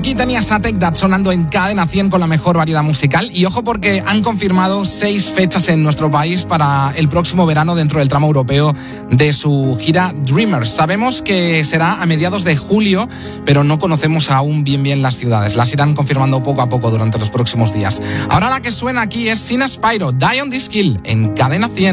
Aquí tenías a Take That sonando en Cadena 100 con la mejor variedad musical. Y ojo porque han confirmado 6 fechas en nuestro país para el próximo verano dentro del tramo europeo de su gira Dreamers. Sabemos que será a mediados de julio, pero no conocemos aún bien las ciudades. Las irán confirmando poco a poco durante los próximos días. Ahora la que suena aquí es Sina Spyro, Die on This Hill, en Cadena 100.